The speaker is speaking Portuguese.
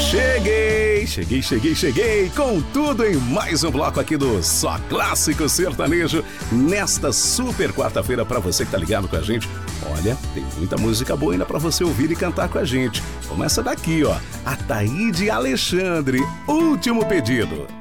Cheguei com tudo em mais um bloco aqui do Só Clássico Sertanejo nesta super quarta-feira pra você que tá ligado com a gente. Olha, tem muita música boa ainda pra você ouvir e cantar com a gente. Começa daqui, ó, Ataíde Alexandre, Último Pedido.